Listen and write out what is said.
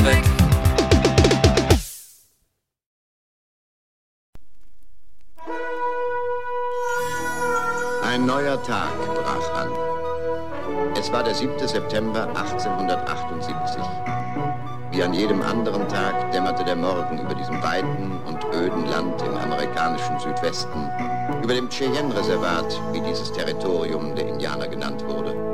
weg. Ein neuer Tag brach an. Es war der 7. September 1878. Wie an jedem anderen Tag dämmerte der Morgen über diesem weiten und öden Land im amerikanischen Südwesten, über dem Cheyenne-Reservat, wie dieses Territorium der Indianer genannt wurde.